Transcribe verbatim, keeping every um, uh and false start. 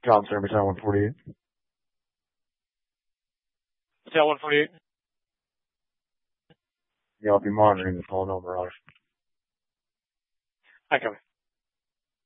John Service Tower one forty-eight. Hotel one forty-eight. Yeah, I'll be monitoring the phone over. I copy.